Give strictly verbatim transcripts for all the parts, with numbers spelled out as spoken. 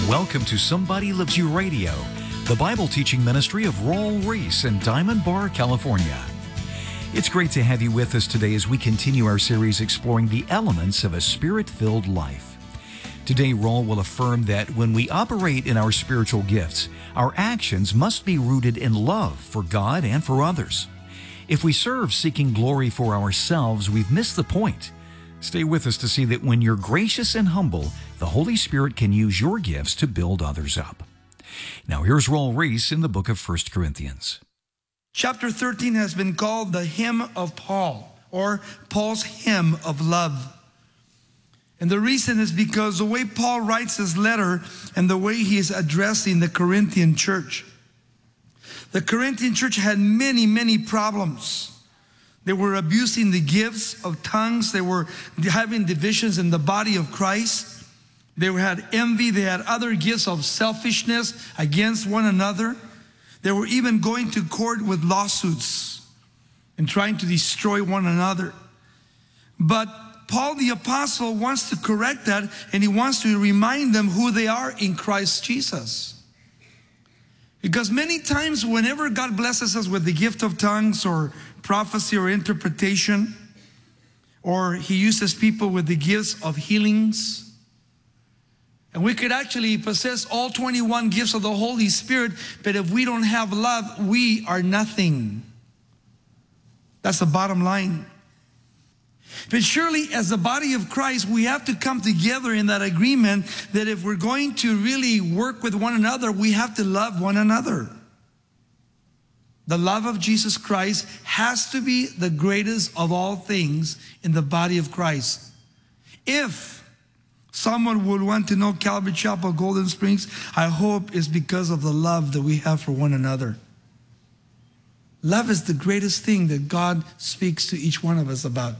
Welcome to Somebody Loves You Radio, the Bible teaching ministry of Raul Ries in Diamond Bar, California. It's great to have you with us today as we continue our series exploring the elements of a spirit-filled life. Today, Raul will affirm that when we operate in our spiritual gifts, our actions must be rooted in love for God and for others. If we serve seeking glory for ourselves, we've missed the point. Stay with us to see that when you're gracious and humble, the Holy Spirit can use your gifts to build others up. Now here's Raul Ries in the book of First Corinthians. Chapter thirteen has been called the Hymn of Paul, or Paul's Hymn of Love. And the reason is because the way Paul writes his letter and the way he is addressing the Corinthian church. The Corinthian church had many, many problems. They were abusing the gifts of tongues. They were having divisions in the body of Christ. They had envy. They had other gifts of selfishness against one another. They were even going to court with lawsuits and trying to destroy one another. But Paul the Apostle wants to correct that, and he wants to remind them who they are in Christ Jesus. Because many times whenever God blesses us with the gift of tongues or prophecy or interpretation, or he uses people with the gifts of healings, and we could actually possess all twenty-one gifts of the Holy Spirit, but if we don't have love, we are nothing. That's the bottom line. But surely as the body of Christ, we have to come together in that agreement that if we're going to really work with one another, we have to love one another. The love of Jesus Christ has to be the greatest of all things in the body of Christ. If someone would want to know Calvary Chapel Golden Springs, I hope it's because of the love that we have for one another. Love is the greatest thing that God speaks to each one of us about.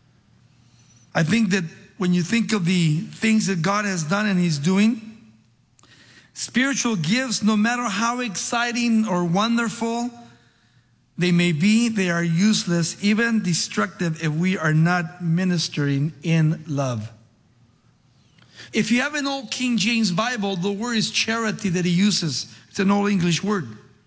I think that when you think of the things that God has done and He's doing, spiritual gifts, no matter how exciting or wonderful they may be, they are useless, even destructive, if we are not ministering in love. If you have an old King James Bible, the word is charity that he uses. It's an old English word.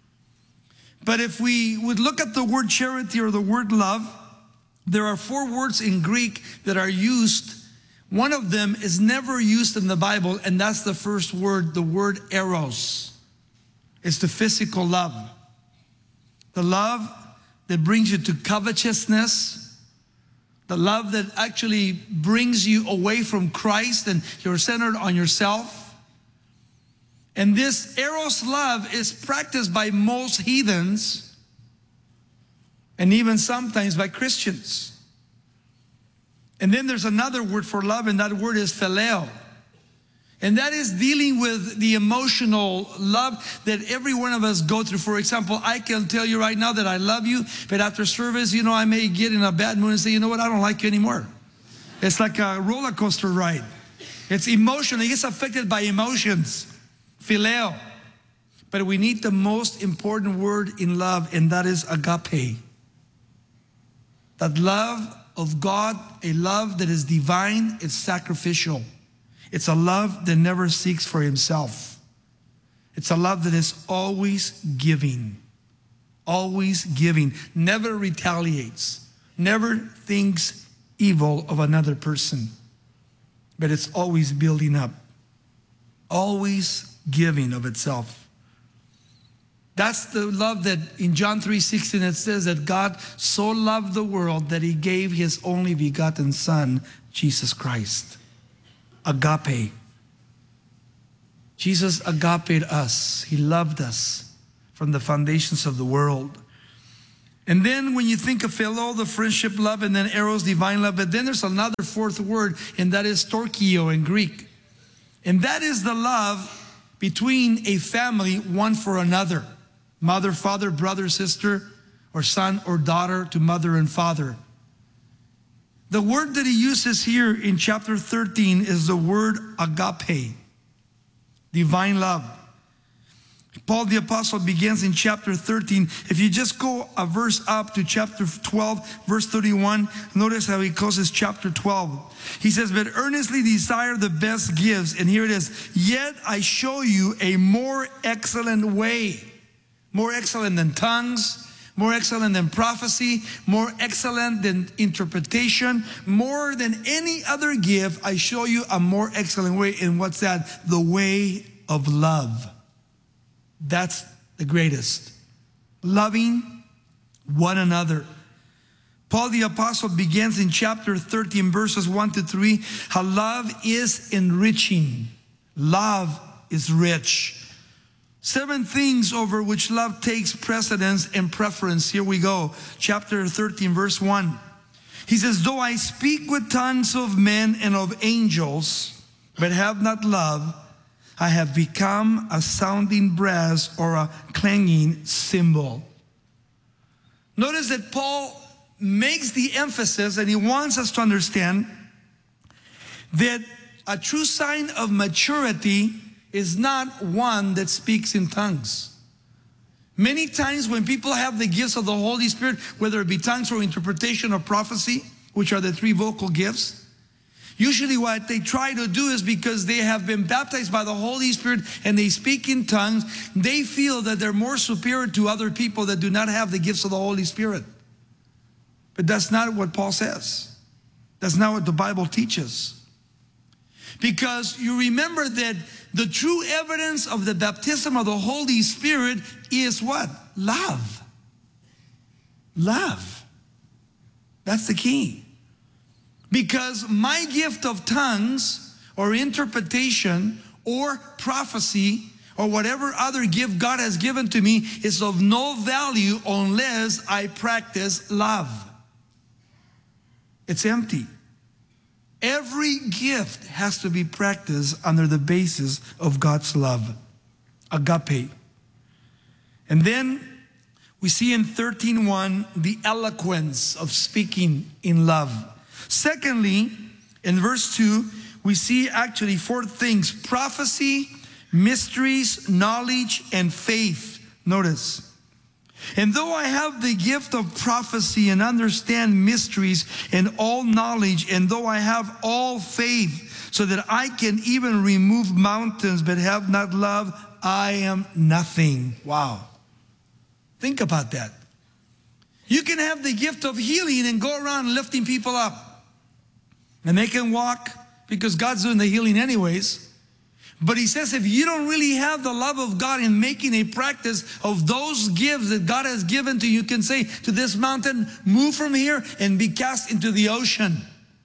But if we would look at the word charity or the word love, there are four words in Greek that are used. One of them is never used in the Bible, and that's the first word, the word eros. It's the physical love. The love that brings you to covetousness. The love that actually brings you away from Christ and you're centered on yourself. And this eros love is practiced by most heathens, and even sometimes by Christians. And then there's another word for love, and that word is phileo. And that is dealing with the emotional love that every one of us go through. For example, I can tell you right now that I love you, but after service, you know, I may get in a bad mood and say, you know what, I don't like you anymore. It's like a roller coaster ride. It's emotional. It gets affected by emotions. Phileo. But we need the most important word in love, and that is agape. That love of God, a love that is divine, it's sacrificial. It's a love that never seeks for himself. It's a love that is always giving. Always giving. Never retaliates. Never thinks evil of another person. But it's always building up. Always giving of itself. That's the love that in John three sixteen it says that God so loved the world that he gave his only begotten Son, Jesus Christ. Agape. Jesus agape'd us. He loved us from the foundations of the world. And then when you think of philo, the friendship love, and then eros, divine love, but then there's another fourth word, and that is storchio in Greek. And that is the love between a family, one for another. Mother, father, brother, sister, or son or daughter to mother and father. The word that he uses here in chapter thirteen is the word agape, divine love. Paul the Apostle begins in chapter thirteen. If you just go a verse up to chapter twelve, verse thirty-one, notice how he closes chapter twelve. He says, but earnestly desire the best gifts. And here it is. Yet I show you a more excellent way. More excellent than tongues, more excellent than prophecy, more excellent than interpretation, more than any other gift. I show you a more excellent way. And what's that? The way of love. That's the greatest. Loving one another. Paul the Apostle begins in chapter thirteen, verses one to three, how love is enriching. Love is rich. Seven things over which love takes precedence and preference. Here we go. Chapter thirteen, verse one. He says, though I speak with tongues of men and of angels, but have not love, I have become a sounding brass or a clanging cymbal. Notice that Paul makes the emphasis, and he wants us to understand that a true sign of maturity is not one that speaks in tongues. Many times when people have the gifts of the Holy Spirit, whether it be tongues or interpretation or prophecy, which are the three vocal gifts, usually what they try to do is because they have been baptized by the Holy Spirit and they speak in tongues, they feel that they're more superior to other people that do not have the gifts of the Holy Spirit. But that's not what Paul says. That's not what the Bible teaches. Because you remember that the true evidence of the baptism of the Holy Spirit is what? Love. Love. That's the key. Because my gift of tongues or interpretation or prophecy or whatever other gift God has given to me is of no value unless I practice love. It's empty. Every gift has to be practiced under the basis of God's love, agape. And then we see in thirteen one the eloquence of speaking in love. Secondly, in verse two, we see actually four things: prophecy, mysteries, knowledge, and faith. Notice. And though I have the gift of prophecy and understand mysteries and all knowledge, and though I have all faith so that I can even remove mountains but have not love, I am nothing. Wow. Think about that. You can have the gift of healing and go around lifting people up. And they can walk because God's doing the healing anyways. But he says if you don't really have the love of God in making a practice of those gifts that God has given to you, you can say to this mountain, move from here and be cast into the ocean.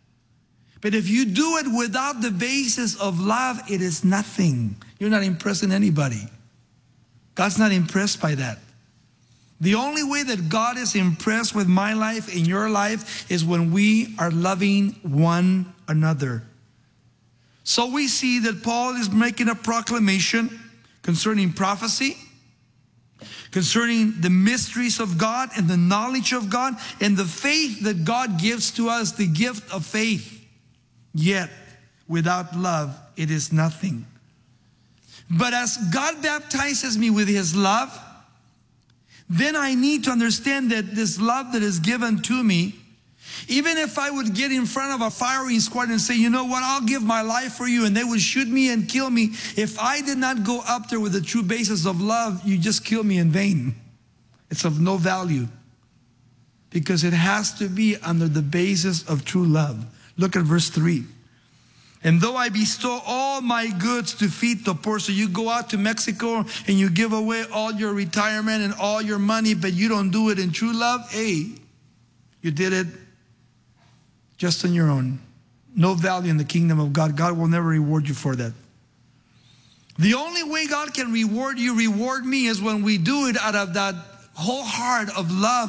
But if you do it without the basis of love, it is nothing. You're not impressing anybody. God's not impressed by that. The only way that God is impressed with my life and your life is when we are loving one another. So we see that Paul is making a proclamation concerning prophecy, concerning the mysteries of God and the knowledge of God and the faith that God gives to us, the gift of faith. Yet, without love, it is nothing. But as God baptizes me with his love, then I need to understand that this love that is given to me, even if I would get in front of a firing squad and say, you know what, I'll give my life for you, and they would shoot me and kill me, if I did not go up there with the true basis of love, you just kill me in vain. It's of no value. Because it has to be under the basis of true love. Look at verse three. And though I bestow all my goods to feed the poor, so you go out to Mexico and you give away all your retirement and all your money, but you don't do it in true love, hey, you did it just on your own. No value in the kingdom of God. God will never reward you for that. The only way God can reward you, reward me, is when we do it out of that whole heart of love.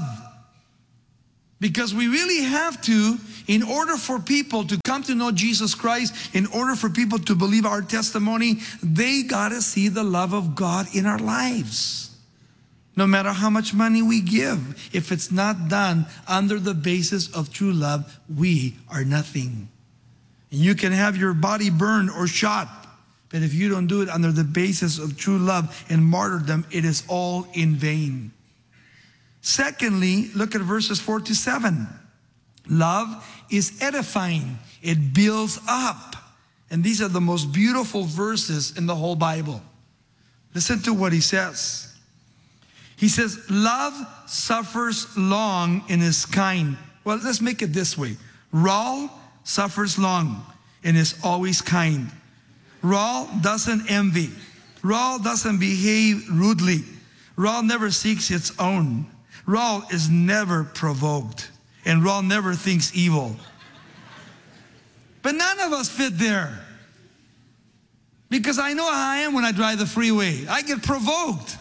Because we really have to, in order for people to come to know Jesus Christ, in order for people to believe our testimony, they got to see the love of God in our lives. No matter how much money we give, if it's not done under the basis of true love, we are nothing. And you can have your body burned or shot, But if you don't do it under the basis of true love and martyrdom, it is all in vain. Secondly, look at verses four to seven. Love is edifying. It builds up. And these are the most beautiful verses in the whole Bible. Listen to what he says. He says, love suffers long and is kind. Well, let's make it this way. Raul suffers long and is always kind. Raul doesn't envy. Raul doesn't behave rudely. Raul never seeks its own. Raul is never provoked. And Raul never thinks evil. But none of us fit there. Because I know how I am when I drive the freeway. I get provoked.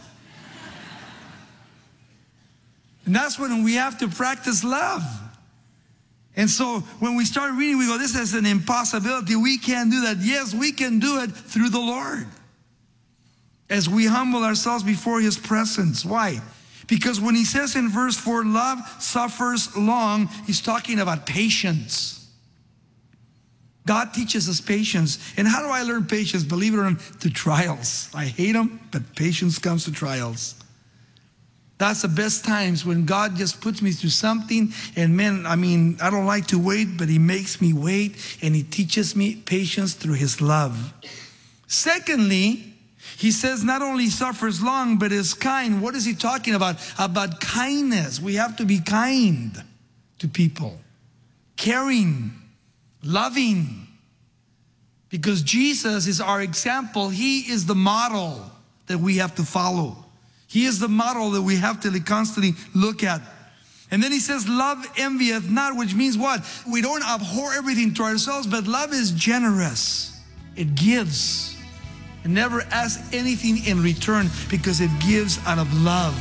And that's when we have to practice love. And so when we start reading, we go, this is an impossibility. We can't do that. Yes, we can do it through the Lord. As we humble ourselves before His presence. Why? Because when he says in verse four, love suffers long, he's talking about patience. God teaches us patience. And how do I learn patience? Believe it or not, through trials. I hate them, but patience comes to trials. That's the best times when God just puts me through something. And man, I mean, I don't like to wait, but He makes me wait. And He teaches me patience through His love. Secondly, He says not only suffers long, but is kind. What is He talking about? About kindness. We have to be kind to people. Caring. Loving. Because Jesus is our example. He is the model that we have to follow. He is the model that we have to constantly look at. And then he says, love envieth not, which means what? We don't abhor everything to ourselves, but love is generous. It gives. It never asks anything in return because it gives out of love.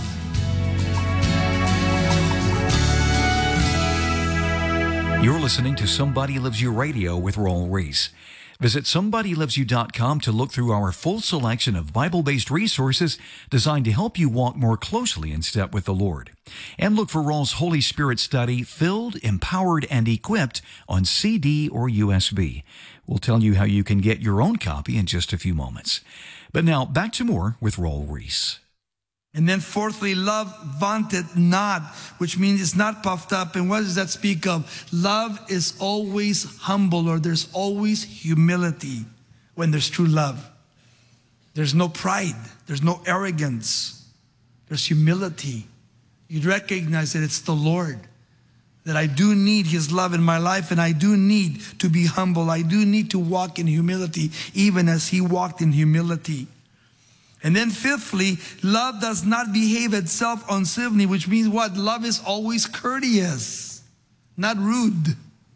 You're listening to Somebody Loves You Radio with Raul Ries. Visit somebody loves you dot com to look through our full selection of Bible-based resources designed to help you walk more closely in step with the Lord. And look for Raul's Holy Spirit study, Filled, Empowered, and Equipped on C D or U S B. We'll tell you how you can get your own copy in just a few moments. But now, back to more with Raul Ries. And then fourthly, love vaunteth not, which means it's not puffed up. And what does that speak of? Love is always humble, or there's always humility when there's true love. There's no pride. There's no arrogance. There's humility. You'd recognize that it's the Lord, that I do need His love in my life, and I do need to be humble. I do need to walk in humility, even as He walked in humility. And then fifthly, love does not behave itself uncivilly, which means what? Love is always courteous, not rude,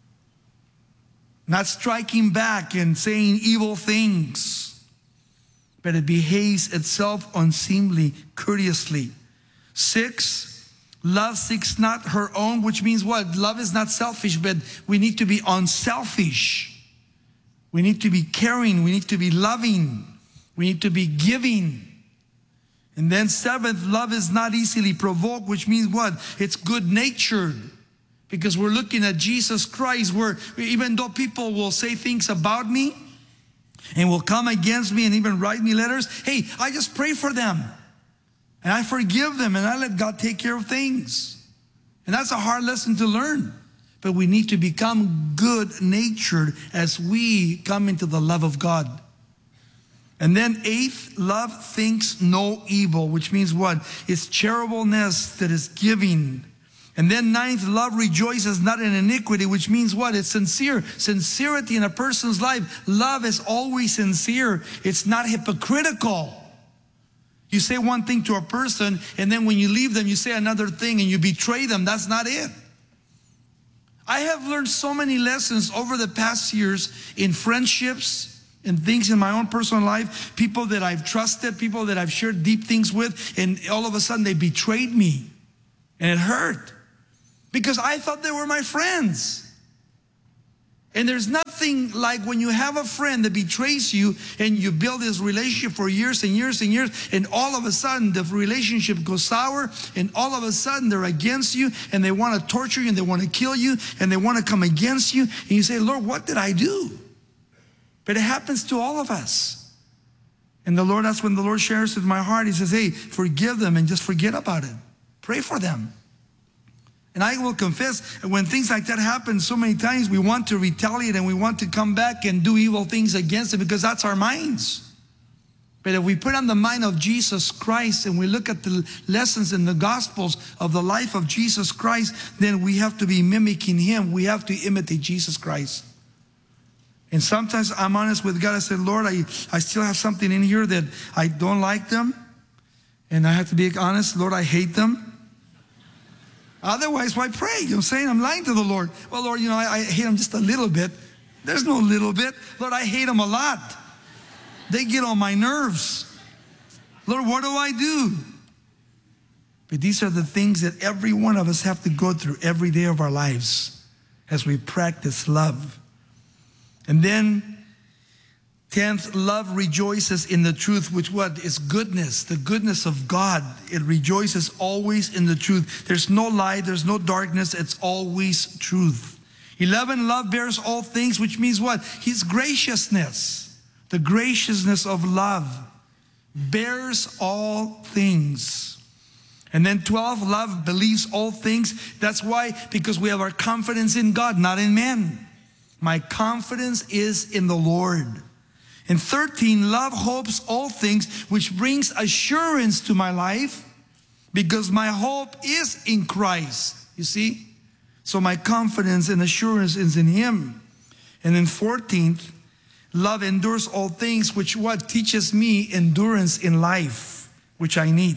not striking back and saying evil things, but it behaves itself unseemly, courteously. Six, love seeks not her own, which means what? Love is not selfish, but we need to be unselfish. We need to be caring. We need to be loving. We need to be giving. And then seventh, love is not easily provoked, which means what? It's good-natured. Because we're looking at Jesus Christ, where even though people will say things about me and will come against me and even write me letters, hey, I just pray for them. And I forgive them and I let God take care of things. And that's a hard lesson to learn. But we need to become good-natured as we come into the love of God. And then eighth, love thinks no evil, which means what? It's charitableness that is giving. And then ninth, love rejoices not in iniquity, which means what? It's sincere. Sincerity in a person's life. Love is always sincere. It's not hypocritical. You say one thing to a person, and then when you leave them, you say another thing and you betray them. That's not it. I have learned so many lessons over the past years in friendships and things in my own personal life, people that I've trusted, people that I've shared deep things with, and all of a sudden they betrayed me. And it hurt. Because I thought they were my friends. And there's nothing like when you have a friend that betrays you and you build this relationship for years and years and years, and all of a sudden the relationship goes sour, and all of a sudden they're against you, and they want to torture you, and they want to kill you, and they want to come against you. And you say, Lord, what did I do? But it happens to all of us. And the Lord, that's when the Lord shares with my heart. He says, hey, forgive them and just forget about it. Pray for them. And I will confess, when things like that happen so many times, we want to retaliate and we want to come back and do evil things against them because that's our minds. But if we put on the mind of Jesus Christ and we look at the lessons in the Gospels of the life of Jesus Christ, then we have to be mimicking Him. We have to imitate Jesus Christ. And sometimes I'm honest with God. I said, Lord, I, I still have something in here that I don't like them. And I have to be honest, Lord, I hate them. Otherwise, why pray? You know what I'm saying? I'm lying to the Lord. Well, Lord, you know, I, I hate them just a little bit. There's no little bit. Lord, I hate them a lot. They get on my nerves. Lord, what do I do? But these are the things that every one of us have to go through every day of our lives as we practice love. And then, tenth, love rejoices in the truth, which what is goodness, the goodness of God. It rejoices always in the truth. There's no lie, there's no darkness, it's always truth. eleven, love bears all things, which means what? His graciousness, the graciousness of love bears all things. And then twelve, love believes all things. That's why, because we have our confidence in God, not in men. My confidence is in the Lord. And thirteen, love hopes all things, which brings assurance to my life because my hope is in Christ. You see? So my confidence and assurance is in Him. And then fourteenth, love endures all things, which what teaches me endurance in life, which I need.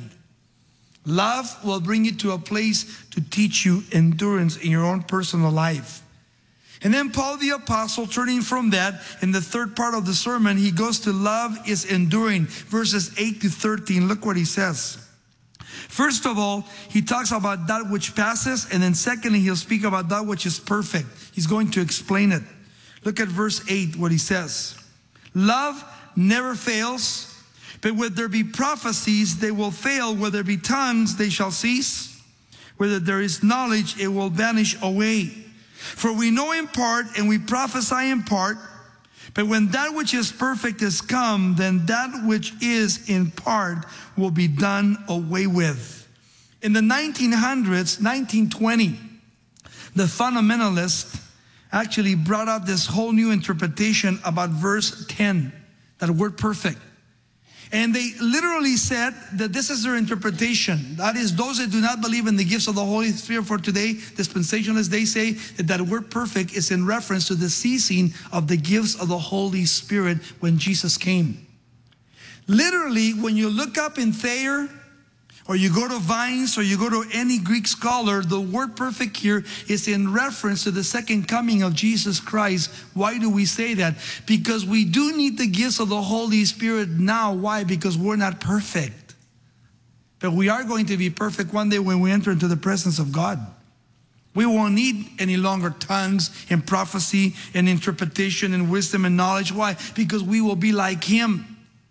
Love will bring you to a place to teach you endurance in your own personal life. And then Paul the Apostle, turning from that, in the third part of the sermon, he goes to love is enduring. Verses eight to thirteen, look what he says. First of all, he talks about that which passes, and then secondly, he'll speak about that which is perfect. He's going to explain it. Look at verse eight, what he says. Love never fails, but whether there be prophecies, they will fail. Whether there be tongues, they shall cease. Whether there is knowledge, it will vanish away. For we know in part and we prophesy in part, but when that which is perfect is come, then that which is in part will be done away with. In the nineteen hundreds, nineteen twenty, the fundamentalists actually brought out this whole new interpretation about verse ten, that word perfect. And they literally said that this is their interpretation. That is, those that do not believe in the gifts of the Holy Spirit for today, dispensationalists, they say that that word perfect is in reference to the ceasing of the gifts of the Holy Spirit when Jesus came. Literally, when you look up in Thayer, or you go to Vines, or you go to any Greek scholar, the word perfect here is in reference to the second coming of Jesus Christ. Why do we say that? Because we do need the gifts of the Holy Spirit now. Why? Because we're not perfect. But we are going to be perfect one day when we enter into the presence of God. We won't need any longer tongues and prophecy and interpretation and wisdom and knowledge. Why? Because we will be like Him.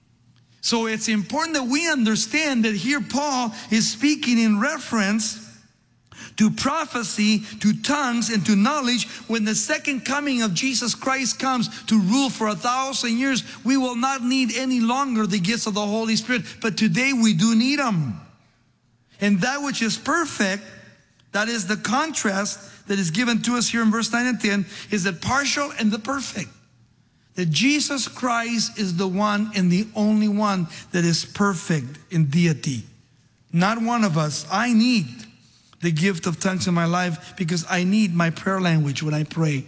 So it's important that we understand that here Paul is speaking in reference to prophecy, to tongues, and to knowledge. When the second coming of Jesus Christ comes to rule for a thousand years, we will not need any longer the gifts of the Holy Spirit. But today we do need them. And that which is perfect, that is the contrast that is given to us here in verse nine and ten, is the partial and the perfect. That Jesus Christ is the one and the only one that is perfect in deity. Not one of us. I need the gift of tongues in my life because I need my prayer language when I pray.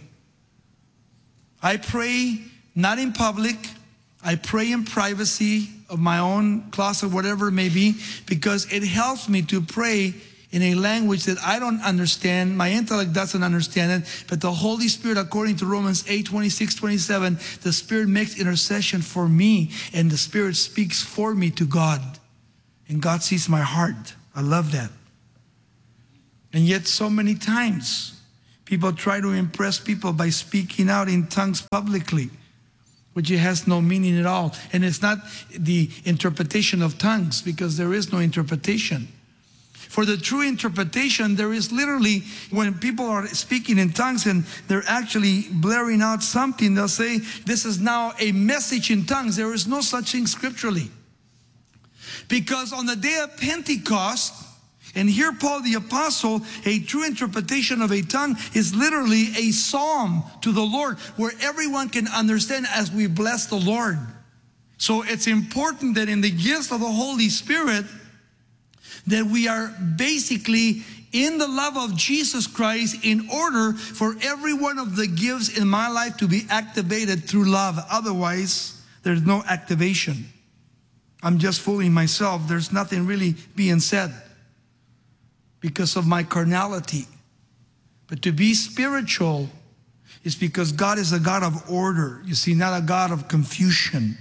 I pray not in public. I pray in privacy of my own closet, whatever it may be, because it helps me to pray in a language that I don't understand. My intellect doesn't understand it. But the Holy Spirit, according to Romans eight, twenty-six, twenty-seven, the Spirit makes intercession for me. And the Spirit speaks for me to God. And God sees my heart. I love that. And yet so many times, people try to impress people by speaking out in tongues publicly, which it has no meaning at all. And it's not the interpretation of tongues, because there is no interpretation. For the true interpretation, there is literally, when people are speaking in tongues and they're actually blaring out something, they'll say, this is now a message in tongues. There is no such thing scripturally. Because on the day of Pentecost, and here Paul the Apostle, a true interpretation of a tongue is literally a psalm to the Lord, where everyone can understand as we bless the Lord. So it's important that in the gifts of the Holy Spirit, that we are basically in the love of Jesus Christ in order for every one of the gifts in my life to be activated through love. Otherwise, there's no activation. I'm just fooling myself. There's nothing really being said because of my carnality. But to be spiritual is because God is a God of order. You see, not a God of confusion.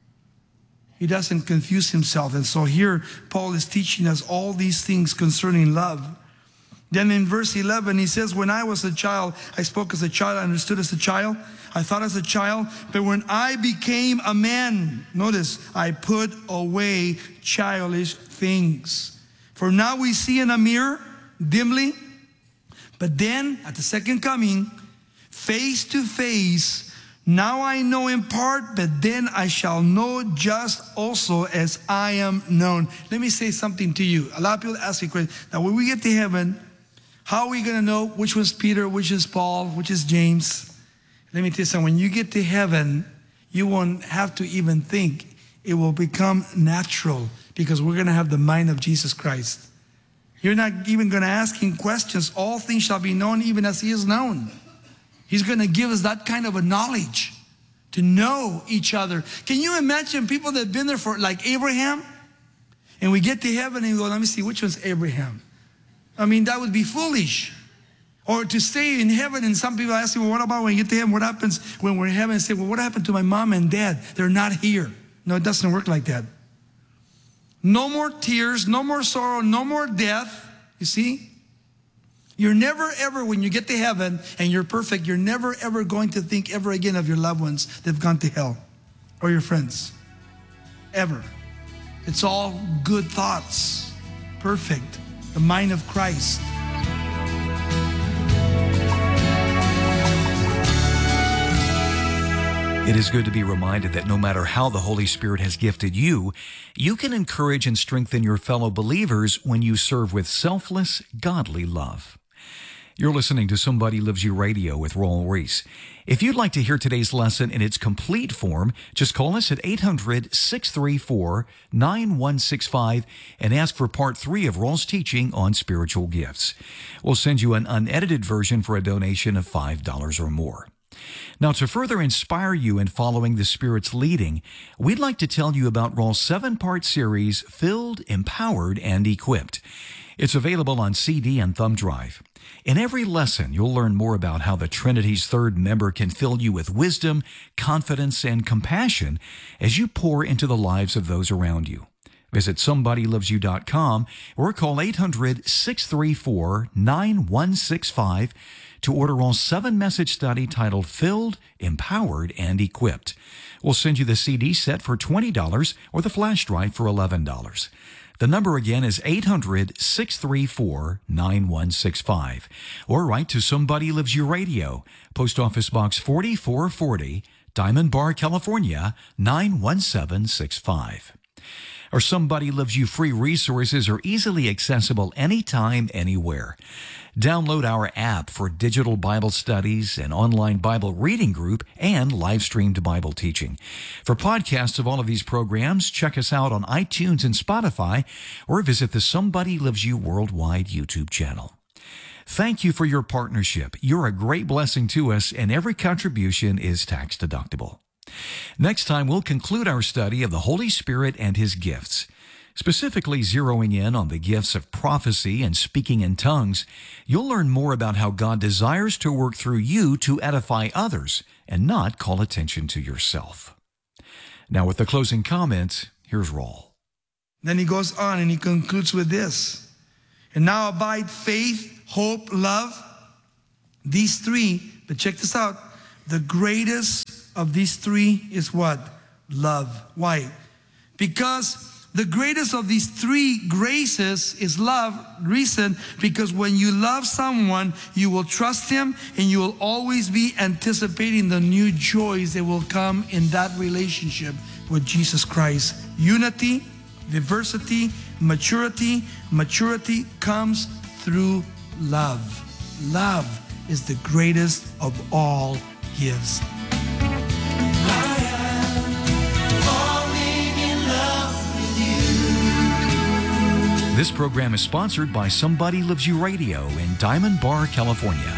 He doesn't confuse himself. And so here, Paul is teaching us all these things concerning love. Then in verse eleven, he says, when I was a child, I spoke as a child, I understood as a child, I thought as a child, but when I became a man, notice, I put away childish things. For now we see in a mirror, dimly, but then at the second coming, face to face. Now I know in part, but then I shall know just also as I am known. Let me say something to you. A lot of people ask me questions. Now when we get to heaven, how are we going to know which was Peter, which is Paul, which is James? Let me tell you something. When you get to heaven, you won't have to even think. It will become natural because we're going to have the mind of Jesus Christ. You're not even going to ask him questions. All things shall be known even as he is known. He's going to give us that kind of a knowledge to know each other. Can you imagine people that have been there for, like Abraham? And we get to heaven and we go, let me see, which one's Abraham? I mean, that would be foolish. Or to stay in heaven, and some people ask me, well, what about when you get to heaven? What happens when we're in heaven? And say, well, what happened to my mom and dad? They're not here. No, it doesn't work like that. No more tears, no more sorrow, no more death. You see? You're never ever, when you get to heaven and you're perfect, you're never ever going to think ever again of your loved ones that have gone to hell or your friends. Ever. It's all good thoughts. Perfect. The mind of Christ. It is good to be reminded that no matter how the Holy Spirit has gifted you, you can encourage and strengthen your fellow believers when you serve with selfless, godly love. You're listening to Somebody Loves You Radio with Raul Ries. If you'd like to hear today's lesson in its complete form, just call us at eight hundred, six three four, nine one six five and ask for part three of Raul's teaching on spiritual gifts. We'll send you an unedited version for a donation of five dollars or more. Now, to further inspire you in following the Spirit's leading, we'd like to tell you about Raul's seven-part series, Filled, Empowered, and Equipped. It's available on C D and thumb drive. In every lesson, you'll learn more about how the Trinity's third member can fill you with wisdom, confidence, and compassion as you pour into the lives of those around you. Visit somebody loves you dot com or call eight hundred, six three four, nine one six five to order Raul's seven-message study titled Filled, Empowered, and Equipped. We'll send you the C D set for twenty dollars or the flash drive for eleven dollars. The number again is eight hundred, six three four, nine one six five. Or write to Somebody Loves You Radio, Post Office Box forty-four forty, Diamond Bar, California, nine one seven six five. Our Somebody Loves You free resources are easily accessible anytime, anywhere. Download our app for digital Bible studies, an online Bible reading group, and live-streamed Bible teaching. For podcasts of all of these programs, check us out on iTunes and Spotify, or visit the Somebody Loves You Worldwide YouTube channel. Thank you for your partnership. You're a great blessing to us, and every contribution is tax-deductible. Next time, we'll conclude our study of the Holy Spirit and His gifts. Specifically zeroing in on the gifts of prophecy and speaking in tongues, you'll learn more about how God desires to work through you to edify others and not call attention to yourself. Now with the closing comment, here's Raul. Then he goes on and he concludes with this. And now abide faith, hope, love. These three, but check this out. The greatest of these three is what? Love. Why? Because The greatest of these three graces is love. Reason, because when you love someone, you will trust him and you will always be anticipating the new joys that will come in that relationship with Jesus Christ. Unity, diversity, maturity. Maturity comes through love. Love is the greatest of all gifts. This program is sponsored by Somebody Loves You Radio in Diamond Bar, California.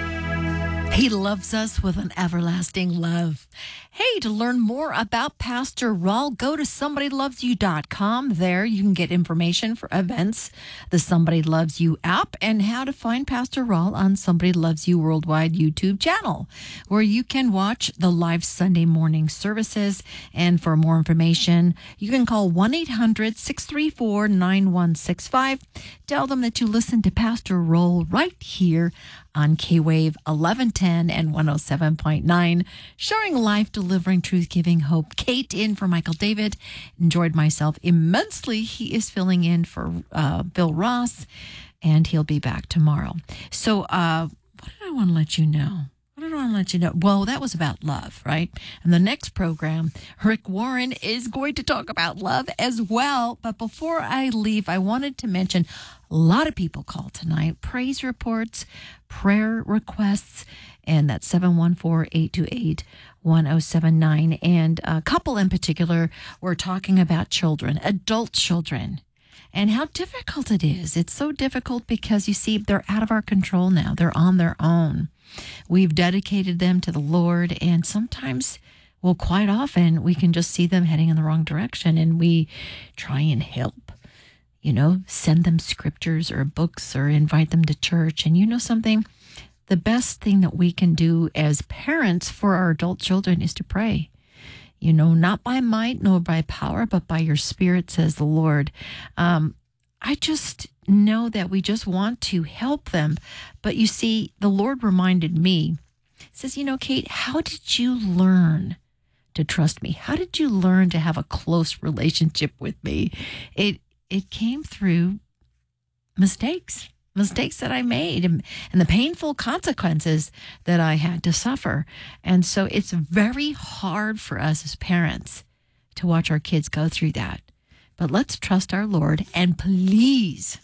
He loves us with an everlasting love. Hey, to learn more about Pastor Raul, go to somebody loves you dot com. There you can get information for events, the Somebody Loves You app, and how to find Pastor Raul on Somebody Loves You Worldwide YouTube channel, where you can watch the live Sunday morning services. And for more information, you can call one eight hundred, six three four, nine one six five. Tell them that you listen to Pastor Raul right here on K-Wave eleven ten and one oh seven point nine, sharing life, delivering truth, giving hope. Kate in for Michael David. Enjoyed myself immensely. He is filling in for uh, Bill Ross, and he'll be back tomorrow. So uh, what did I want to let you know? What did I want to let you know? Well, that was about love, right? And the next program, Rick Warren is going to talk about love as well. But before I leave, I wanted to mention a lot of people called tonight. Praise reports, prayer requests, and that's seven one four, eight two eight, one oh seven nine. And a couple in particular were talking about children, adult children, and how difficult it is. It's so difficult because, you see, they're out of our control now. They're on their own. We've dedicated them to the Lord, and sometimes, well, quite often, we can just see them heading in the wrong direction, and we try and help, you know, send them scriptures or books or invite them to church. And you know something? The best thing that we can do as parents for our adult children is to pray. You know, not by might nor by power, but by your Spirit, says the Lord. Um, I just know that we just want to help them. But you see, the Lord reminded me, says, you know, Kate, how did you learn to trust me? How did you learn to have a close relationship with me? It it came through mistakes. mistakes that I made and, and the painful consequences that I had to suffer. And so it's very hard for us as parents to watch our kids go through that. But let's trust our Lord, and please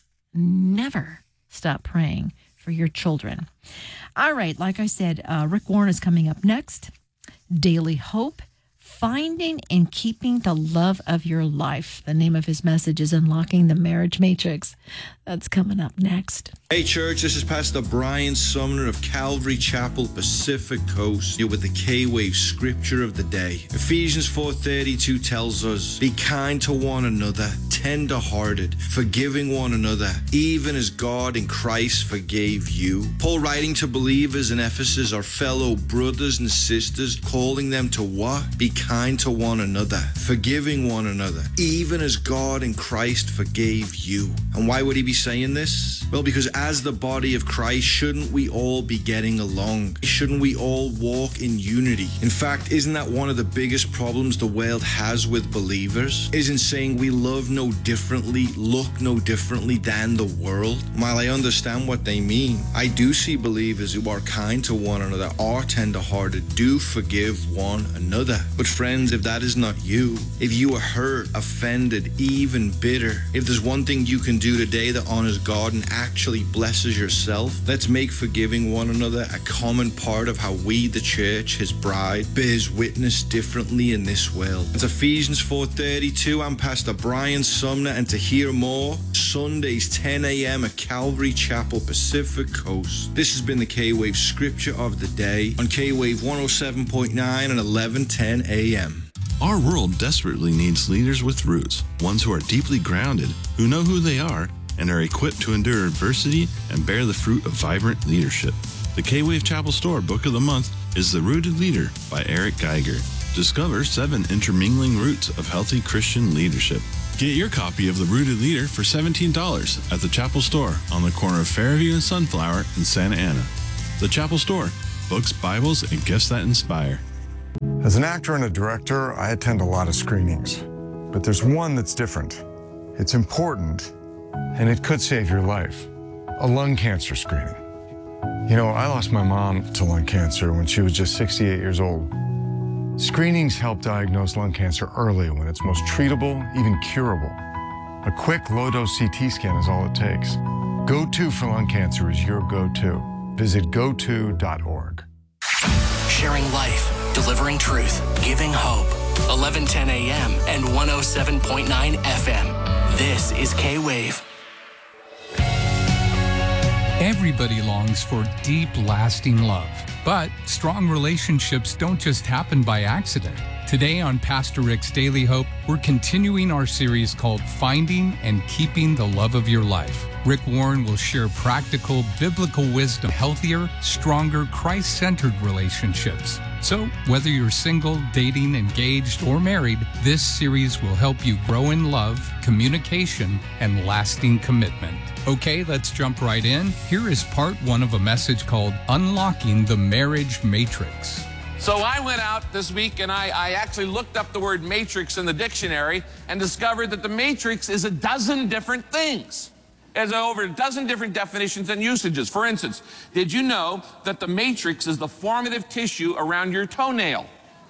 never stop praying for your children. All right, like I said, uh, Rick Warren is coming up next. Daily Hope. Finding and Keeping the Love of Your Life. The name of his message is Unlocking the Marriage Matrix. That's coming up next. Hey church, this is Pastor Brian Sumner of Calvary Chapel, Pacific Coast, here with the K-Wave Scripture of the Day. Ephesians four thirty-two tells us, be kind to one another, tender-hearted, forgiving one another, even as God in Christ forgave you. Paul, writing to believers in Ephesus, our fellow brothers and sisters, calling them to what? Be kind to one another, forgiving one another, even as God in Christ forgave you. And why would he be saying this? Well, because as the body of Christ, shouldn't we all be getting along? Shouldn't we all walk in unity? In fact, isn't that one of the biggest problems the world has with believers? Isn't saying we love no differently, look no differently than the world? While I understand what they mean, I do see believers who are kind to one another, are tender-hearted, do forgive one another. But friends, if that is not you, if you are hurt, offended, even bitter, if there's one thing you can do today that honors God and actually blesses yourself, let's make forgiving one another a common part of how we, the church, his bride, bears witness differently in this world. It's Ephesians four thirty-two. I'm Pastor Brian Sumner, and to hear more, Sundays ten a.m. at Calvary Chapel, Pacific Coast. This has been the K-Wave Scripture of the Day on K-Wave one oh seven point nine and eleven ten a.m. Our world desperately needs leaders with roots, ones who are deeply grounded, who know who they are, and are equipped to endure adversity and bear the fruit of vibrant leadership. The K-Wave Chapel Store Book of the Month is The Rooted Leader by Eric Geiger. Discover seven intermingling roots of healthy Christian leadership. Get your copy of The Rooted Leader for seventeen dollars at the Chapel Store on the corner of Fairview and Sunflower in Santa Ana. The Chapel Store, books, Bibles, and gifts that inspire. As an actor and a director, I attend a lot of screenings. but there's one that's different. It's important, and it could save your life. A lung cancer screening. You know, I lost my mom to lung cancer when she was just sixty-eight years old. Screenings help diagnose lung cancer early when it's most treatable, even curable. A quick low-dose C T scan is all it takes. Go-To for lung cancer is your go-to. Visit go to dot org. Sharing life, delivering truth, giving hope. eleven ten a m and one oh seven point nine F M. This is K-Wave. Everybody longs for deep, lasting love. But strong relationships don't just happen by accident. Today on Pastor Rick's Daily Hope, we're continuing our series called Finding and Keeping the Love of Your Life. Rick Warren will share practical, biblical wisdom, healthier, stronger, Christ-centered relationships. So, whether you're single, dating, engaged, or married, this series will help you grow in love, communication, and lasting commitment. Okay, let's jump right in. Here is part one of a message called Unlocking the Marriage Matrix. So I went out this week and I, I actually looked up the word matrix in the dictionary and discovered that the matrix is a dozen different things. There's over a dozen different definitions and usages. For instance, did you know that the matrix is the formative tissue around your toenail?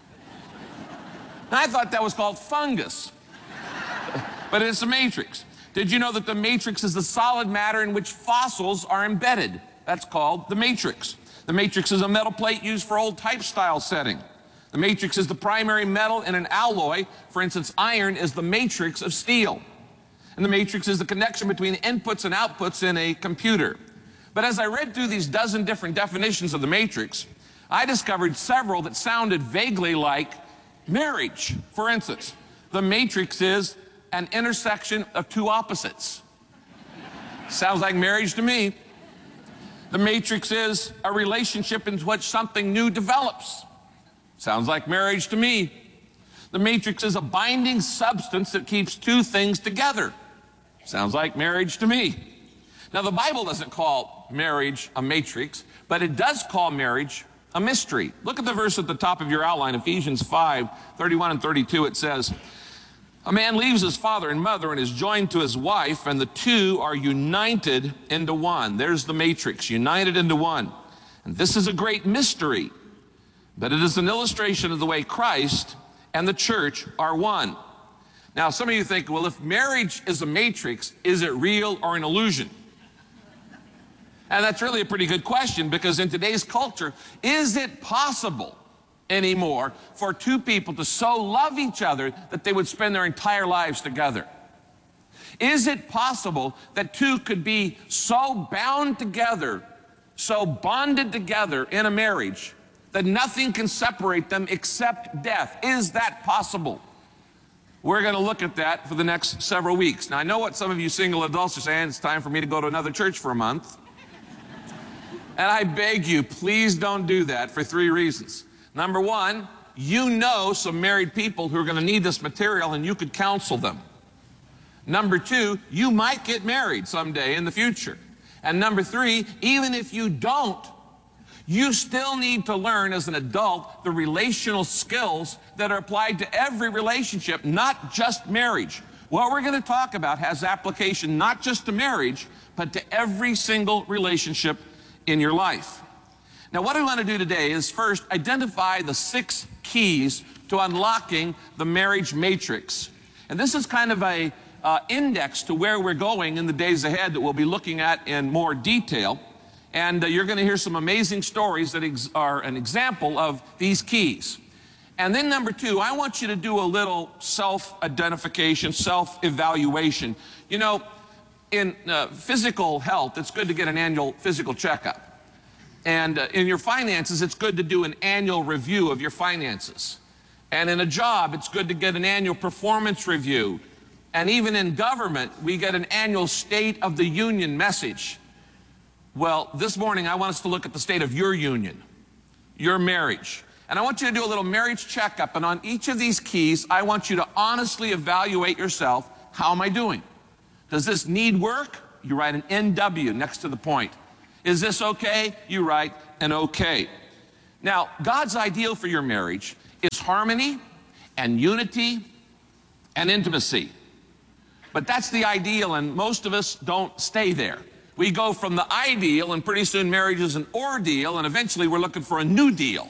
And I thought that was called fungus, but it's a matrix. Did you know that the matrix is the solid matter in which fossils are embedded? That's called the matrix. The matrix is a metal plate used for old type style setting. The matrix is the primary metal in an alloy. For instance, iron is the matrix of steel. And the matrix is the connection between inputs and outputs in a computer. But as I read through these dozen different definitions of the matrix, I discovered several that sounded vaguely like marriage. For instance, the matrix is an intersection of two opposites. Sounds like marriage to me. The matrix is a relationship in which something new develops. Sounds like marriage to me. The matrix is a binding substance that keeps two things together. Sounds like marriage to me. Now, the Bible doesn't call marriage a matrix, but it does call marriage a mystery. Look at the verse at the top of your outline, Ephesians five, thirty-one and thirty-two. It says, a man leaves his father and mother and is joined to his wife, and the two are united into one. There's the matrix, united into one. And this is a great mystery, but it is an illustration of the way Christ and the church are one. Now, some of you think, well, if marriage is a matrix, is it real or an illusion? And that's really a pretty good question, because in today's culture, is it possible anymore for two people to so love each other that they would spend their entire lives together? Is it possible that two could be so bound together, so bonded together in a marriage, that nothing can separate them except death? Is that possible? We're going to look at that for the next several weeks. Now, I know what some of you single adults are saying. It's time for me to go to another church for a month. And I beg you, please don't do that for three reasons. Number one, you know some married people who are going to need this material, and you could counsel them. Number two, you might get married someday in the future. And number three, even if you don't, you still need to learn as an adult the relational skills that are applied to every relationship, not just marriage. What we're going to talk about has application not just to marriage, but to every single relationship in your life. Now, what I want to do today is first identify the six keys to unlocking the marriage matrix. And this is kind of a uh, index to where we're going in the days ahead that we'll be looking at in more detail. And uh, you're going to hear some amazing stories that ex are an example of these keys. And then number two, I want you to do a little self-identification, self-evaluation. You know, in uh, physical health, it's good to get an annual physical checkup. And uh, in your finances, it's good to do an annual review of your finances. And in a job, it's good to get an annual performance review. And even in government, we get an annual State of the Union message. Well, this morning, I want us to look at the state of your union, your marriage. And I want you to do a little marriage checkup. And on each of these keys, I want you to honestly evaluate yourself. How am I doing? Does this need work? You write an N W next to the point. Is this okay? You write an okay. Now, God's ideal for your marriage is harmony and unity and intimacy. But that's the ideal, and most of us don't stay there. We go from the ideal, and pretty soon marriage is an ordeal, and eventually we're looking for a new deal.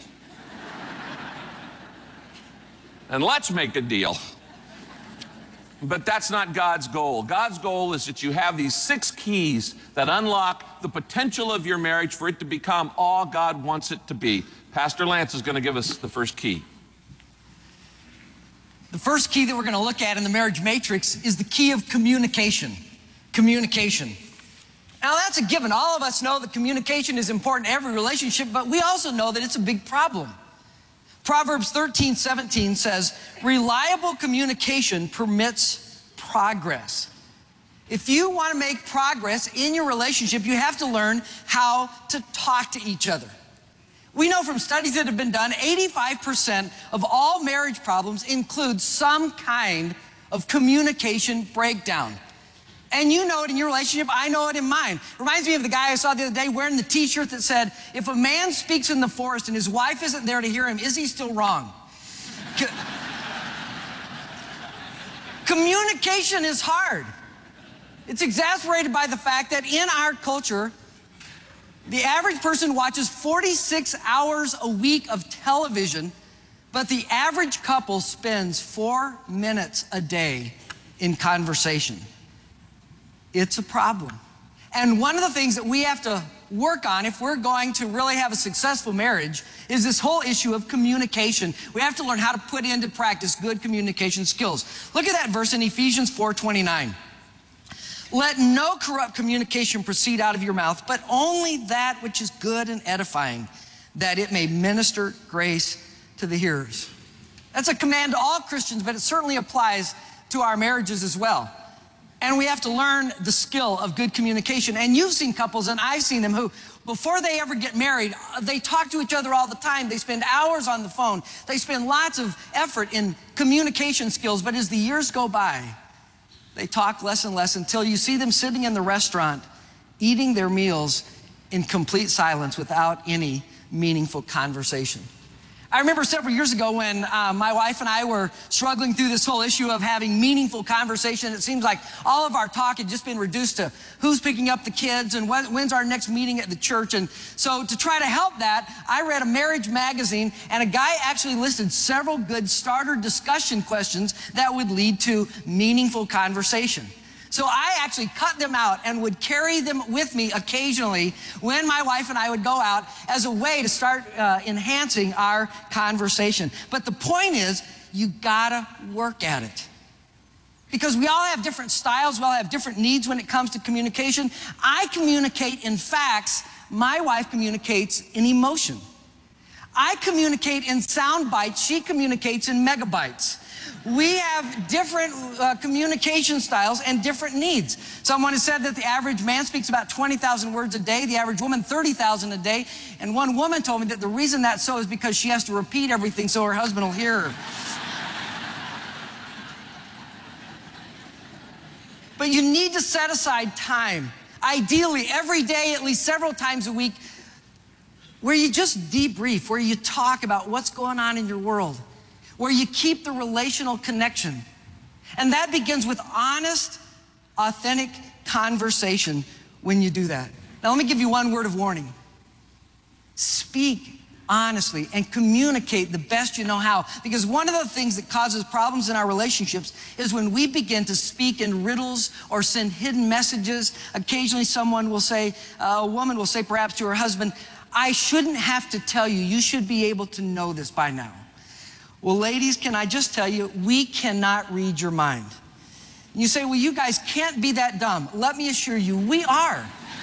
And let's make a deal. But that's not God's goal. God's goal is that you have these six keys that unlock the potential of your marriage for it to become all God wants it to be. Pastor Lance is going to give us the first key. The first key that we're going to look at in the marriage matrix is the key of communication. Communication. Now, that's a given. All of us know that communication is important in every relationship, but we also know that it's a big problem. Proverbs thirteen seventeen says, reliable communication permits progress. If you want to make progress in your relationship, you have to learn how to talk to each other. We know from studies that have been done, eighty-five percent of all marriage problems include some kind of communication breakdown. And you know it in your relationship, I know it in mine. Reminds me of the guy I saw the other day wearing the t-shirt that said, if a man speaks in the forest and his wife isn't there to hear him, is he still wrong? Co- Communication is hard. It's exasperated by the fact that in our culture, the average person watches forty-six hours a week of television, but the average couple spends four minutes a day in conversation. It's a problem. And one of the things that we have to work on if we're going to really have a successful marriage is this whole issue of communication. We have to learn how to put into practice good communication skills. Look at that verse in Ephesians four twenty-nine. Let no corrupt communication proceed out of your mouth, but only that which is good and edifying, that it may minister grace to the hearers. That's a command to all Christians, but it certainly applies to our marriages as well. And we have to learn the skill of good communication. And you've seen couples, and I've seen them, who, before they ever get married, they talk to each other all the time. They spend hours on the phone. They spend lots of effort in communication skills. But as the years go by, they talk less and less until you see them sitting in the restaurant, eating their meals in complete silence without any meaningful conversation. I remember several years ago when uh, my wife and I were struggling through this whole issue of having meaningful conversation. It seems like all of our talk had just been reduced to who's picking up the kids and when, when's our next meeting at the church. And so to try to help that, I read a marriage magazine, and a guy actually listed several good starter discussion questions that would lead to meaningful conversation. So I actually cut them out and would carry them with me occasionally when my wife and I would go out as a way to start uh, enhancing our conversation. But the point is, you gotta work at it. Because we all have different styles, we all have different needs when it comes to communication. I communicate in facts, my wife communicates in emotion. I communicate in sound bites, she communicates in megabytes. We have different uh, communication styles and different needs. Someone has said that the average man speaks about twenty thousand words a day, the average woman thirty thousand a day. And one woman told me that the reason that's so is because she has to repeat everything so her husband will hear her. But you need to set aside time, ideally every day, at least several times a week, where you just debrief, where you talk about what's going on in your world, where you keep the relational connection. And that begins with honest, authentic conversation when you do that. Now, let me give you one word of warning. Speak honestly and communicate the best you know how. Because one of the things that causes problems in our relationships is when we begin to speak in riddles or send hidden messages. Occasionally someone will say, uh, a woman will say perhaps to her husband, I shouldn't have to tell you, you should be able to know this by now. Well, ladies, can I just tell you, we cannot read your mind. You say, well, you guys can't be that dumb. Let me assure you, we are.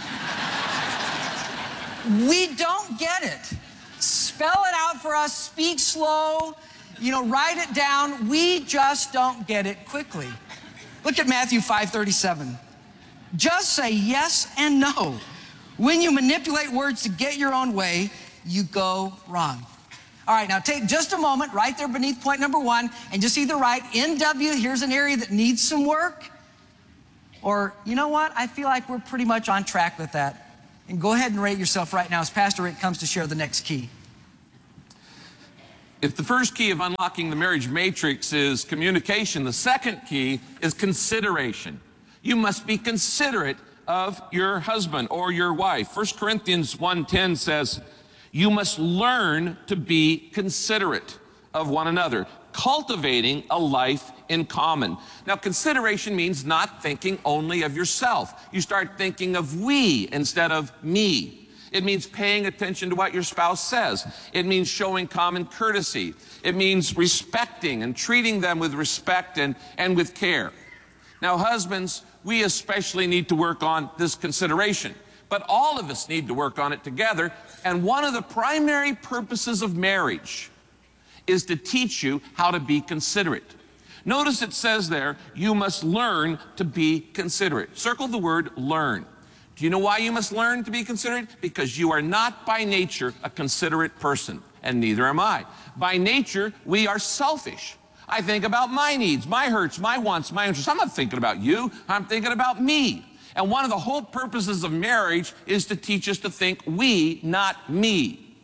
We don't get it. Spell it out for us, speak slow, you know, write it down. We just don't get it quickly. Look at Matthew five thirty-seven. Just say yes and no. When you manipulate words to get your own way, you go wrong. All right, now take just a moment right there beneath point number one and just either write N W, here's an area that needs some work, or you know what, I feel like we're pretty much on track with that. And go ahead and rate yourself right now as Pastor Rick comes to share the next key. If the first key of unlocking the marriage matrix is communication, the second key is consideration. You must be considerate of your husband or your wife. First Corinthians one ten says, you must learn to be considerate of one another, cultivating a life in common. Now, consideration means not thinking only of yourself. You start thinking of we instead of me. It means paying attention to what your spouse says. It means showing common courtesy. It means respecting and treating them with respect and, and with care. Now, husbands, we especially need to work on this consideration, but all of us need to work on it together. And one of the primary purposes of marriage is to teach you how to be considerate. Notice it says there, you must learn to be considerate. Circle the word learn. Do you know why you must learn to be considerate? Because you are not by nature a considerate person, and neither am I. By nature, we are selfish. I think about my needs, my hurts, my wants, my interests. I'm not thinking about you, I'm thinking about me. And one of the whole purposes of marriage is to teach us to think we, not me.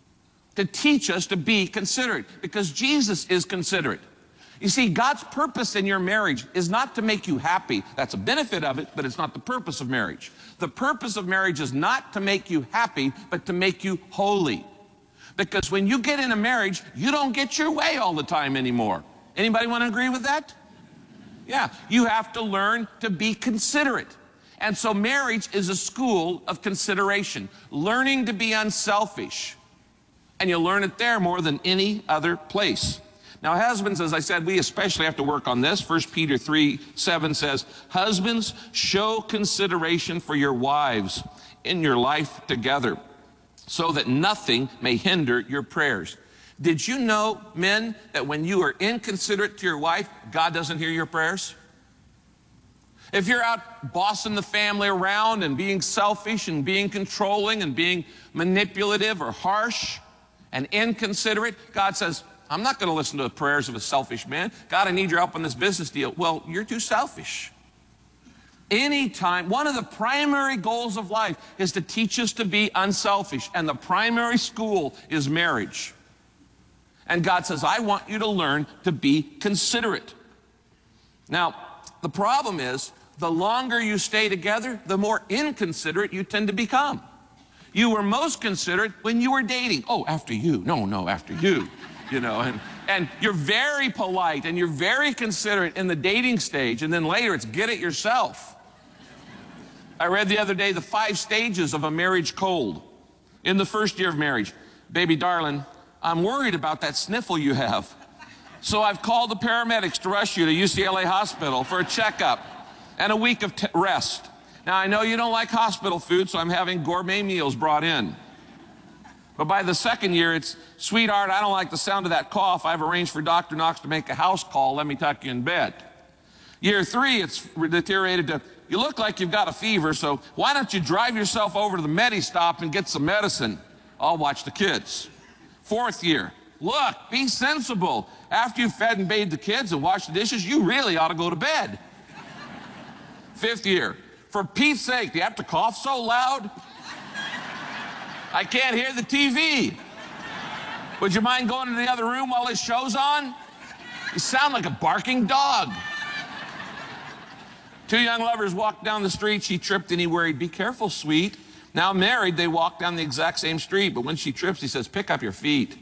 To teach us to be considerate, because Jesus is considerate. You see, God's purpose in your marriage is not to make you happy. That's a benefit of it, but it's not the purpose of marriage. The purpose of marriage is not to make you happy, but to make you holy. Because when you get in a marriage, you don't get your way all the time anymore. Anybody want to agree with that? Yeah, you have to learn to be considerate. And so marriage is a school of consideration, learning to be unselfish. And you'll learn it there more than any other place. Now, husbands, as I said, we especially have to work on this. First Peter three seven says, husbands, show consideration for your wives in your life together, so that nothing may hinder your prayers. Did you know, men, that when you are inconsiderate to your wife, God doesn't hear your prayers? If you're out bossing the family around and being selfish and being controlling and being manipulative or harsh and inconsiderate, God says, I'm not going to listen to the prayers of a selfish man. God, I need your help on this business deal. Well, you're too selfish. Anytime, one of the primary goals of life is to teach us to be unselfish, and the primary school is marriage. And God says, I want you to learn to be considerate. Now, the problem is, the longer you stay together, the more inconsiderate you tend to become. You were most considerate when you were dating. Oh, after you. No, no, after you. You know, and, and you're very polite and you're very considerate in the dating stage, and then later it's get it yourself. I read the other day the five stages of a marriage cold. In the first year of marriage, baby darling, I'm worried about that sniffle you have. So I've called the paramedics to rush you to U C L A hospital for a checkup and a week of t rest. Now, I know you don't like hospital food, so I'm having gourmet meals brought in. But by the second year, it's, sweetheart, I don't like the sound of that cough. I've arranged for Doctor Knox to make a house call. Let me tuck you in bed. Year three, it's deteriorated to, you look like you've got a fever, so why don't you drive yourself over to the Medi-Stop and get some medicine? I'll watch the kids. Fourth year, look, be sensible. After you've fed and bathed the kids and washed the dishes, you really ought to go to bed. Fifth year, for Pete's sake, do you have to cough so loud? I can't hear the T V. Would you mind going to the other room while this show's on? You sound like a barking dog. Two young lovers walked down the street. She tripped and he worried, be careful, sweet. Now married, they walk down the exact same street, but when she trips, he says, pick up your feet.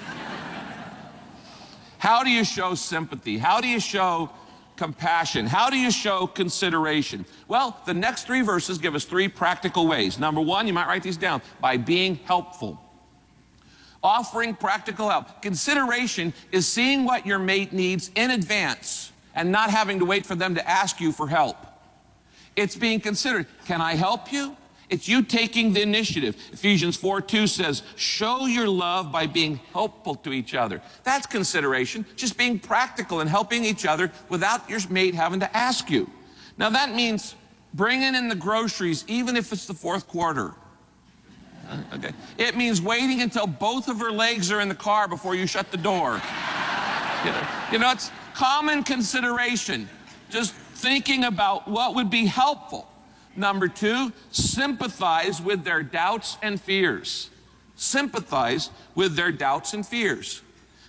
How do you show sympathy? How do you show compassion? How do you show consideration? Well, the next three verses give us three practical ways. Number one, you might write these down, by being helpful. Offering practical help. Consideration is seeing what your mate needs in advance and not having to wait for them to ask you for help. It's being considerate. Can I help you? It's you taking the initiative. Ephesians four two says, show your love by being helpful to each other. That's consideration, just being practical and helping each other without your mate having to ask you. Now that means bringing in the groceries even if it's the fourth quarter. Okay. It means waiting until both of her legs are in the car before you shut the door. You know, you know, it's common consideration, just thinking about what would be helpful. Number two, sympathize with their doubts and fears. Sympathize with their doubts and fears.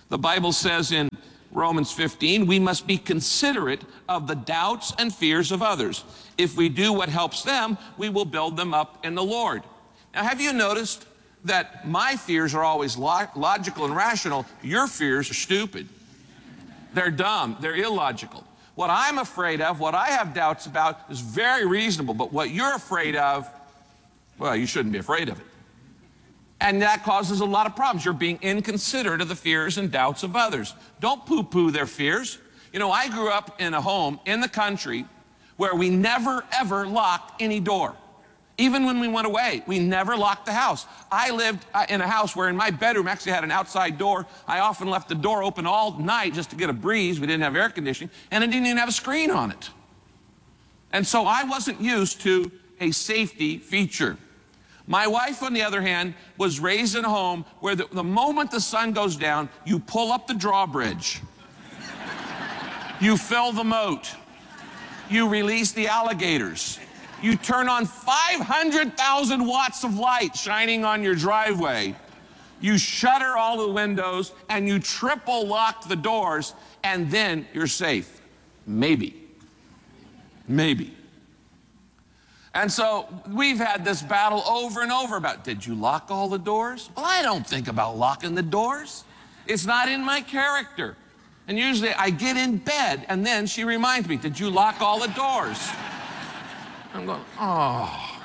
The Bible says in Romans fifteen, we must be considerate of the doubts and fears of others. If we do what helps them, we will build them up in the Lord. Now, have you noticed that my fears are always lo- logical and rational? Your fears are stupid. They're dumb. They're illogical. What I'm afraid of, what I have doubts about, is very reasonable. But what you're afraid of, well, you shouldn't be afraid of it. And that causes a lot of problems. You're being inconsiderate of the fears and doubts of others. Don't poo-poo their fears. You know, I grew up in a home in the country where we never, ever locked any door. Even when we went away, we never locked the house. I lived in a house where in my bedroom actually had an outside door. I often left the door open all night just to get a breeze. We didn't have air conditioning, and it didn't even have a screen on it. And so I wasn't used to a safety feature. My wife, on the other hand, was raised in a home where the, the moment the sun goes down, you pull up the drawbridge. You fill the moat. You release the alligators. You turn on five hundred thousand watts of light shining on your driveway. You shutter all the windows and you triple lock the doors, and then you're safe. Maybe. Maybe. And so we've had this battle over and over about, did you lock all the doors? Well, I don't think about locking the doors. It's not in my character. And usually I get in bed and then she reminds me, did you lock all the doors? I'm going, oh.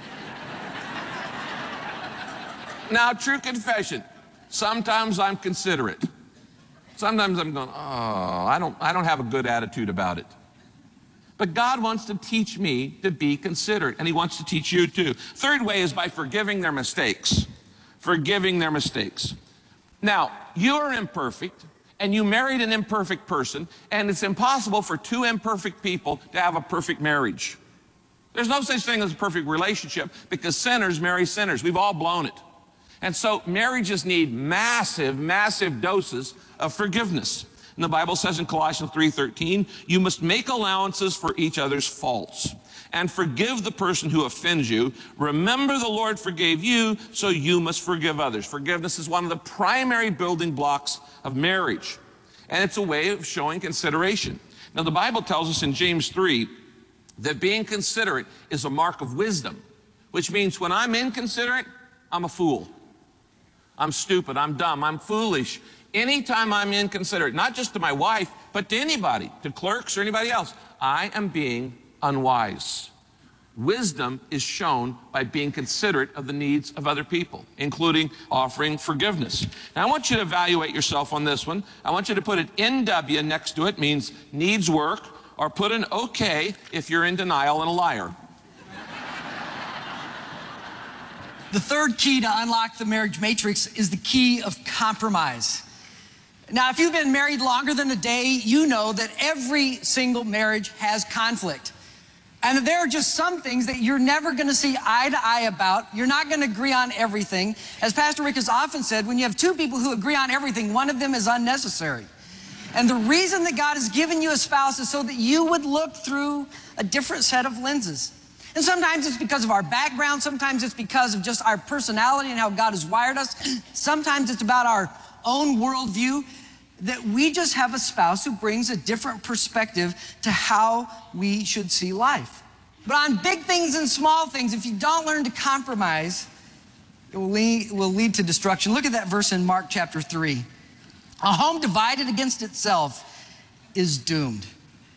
Now, true confession, sometimes I'm considerate. Sometimes I'm going, oh, I don't, I don't have a good attitude about it. But God wants to teach me to be considerate, and he wants to teach you too. Third way is by forgiving their mistakes. Forgiving their mistakes. Now, you are imperfect, and you married an imperfect person, and it's impossible for two imperfect people to have a perfect marriage. There's no such thing as a perfect relationship because sinners marry sinners. We've all blown it. And so marriages need massive, massive doses of forgiveness. And the Bible says in Colossians three thirteen, you must make allowances for each other's faults and forgive the person who offends you. Remember the Lord forgave you, so you must forgive others. Forgiveness is one of the primary building blocks of marriage. And it's a way of showing consideration. Now the Bible tells us in James three that being considerate is a mark of wisdom, which means when I'm inconsiderate, I'm a fool. I'm stupid, I'm dumb, I'm foolish. Anytime I'm inconsiderate, not just to my wife, but to anybody, to clerks or anybody else, I am being unwise. Wisdom is shown by being considerate of the needs of other people, including offering forgiveness. Now, I want you to evaluate yourself on this one. I want you to put an N W next to it, means needs work, or put an okay if you're in denial and a liar. The third key to unlock the marriage matrix is the key of compromise. Now, if you've been married longer than a day, you know that every single marriage has conflict. And there are just some things that you're never going to see eye to eye about. You're not going to agree on everything. As Pastor Rick has often said, when you have two people who agree on everything, one of them is unnecessary. And the reason that God has given you a spouse is so that you would look through a different set of lenses. And sometimes it's because of our background. Sometimes it's because of just our personality and how God has wired us. Sometimes it's about our own worldview, that we just have a spouse who brings a different perspective to how we should see life. But on big things and small things, if you don't learn to compromise, it will lead, will lead to destruction. Look at that verse in Mark chapter three. A home divided against itself is doomed.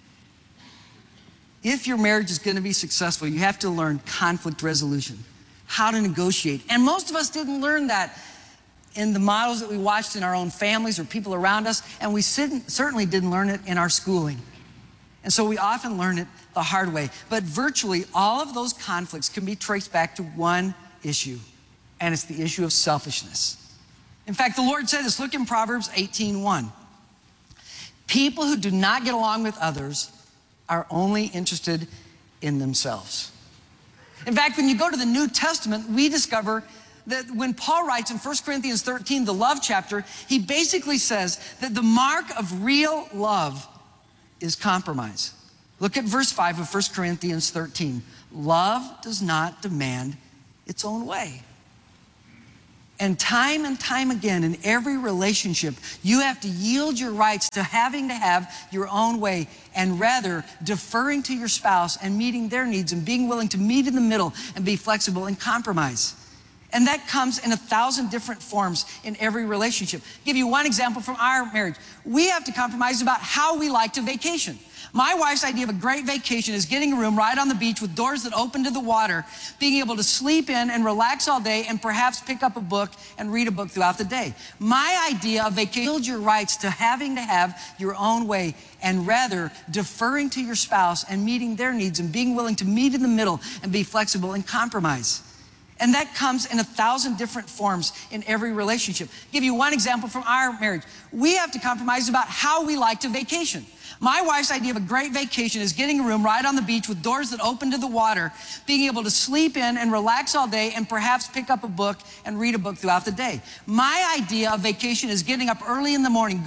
If your marriage is going to be successful, you have to learn conflict resolution, how to negotiate. And most of us didn't learn that in the models that we watched in our own families or people around us, and we certainly didn't learn it in our schooling. And so we often learn it the hard way. But virtually all of those conflicts can be traced back to one issue, and it's the issue of selfishness. In fact, the Lord said this, look in Proverbs eighteen one. People who do not get along with others are only interested in themselves. In fact, when you go to the New Testament, we discover that when Paul writes in First Corinthians thirteen, the love chapter, he basically says that the mark of real love is compromise. Look at verse five of First Corinthians thirteen. Love does not demand its own way. And time and time again, in every relationship, you have to yield your rights to having to have your own way, and rather deferring to your spouse and meeting their needs and being willing to meet in the middle and be flexible and compromise. And that comes in a thousand different forms in every relationship. I'll give you one example from our marriage. We have to compromise about how we like to vacation. My wife's idea of a great vacation is getting a room right on the beach with doors that open to the water, being able to sleep in and relax all day and perhaps pick up a book and read a book throughout the day. My idea of vacation, yield your rights to having to have your own way, and rather deferring to your spouse and meeting their needs and being willing to meet in the middle and be flexible and compromise. And that comes in a thousand different forms in every relationship. I'll give you one example from our marriage. We have to compromise about how we like to vacation. My wife's idea of a great vacation is getting a room right on the beach with doors that open to the water, being able to sleep in and relax all day and perhaps pick up a book and read a book throughout the day. My idea of vacation is getting up early in the morning,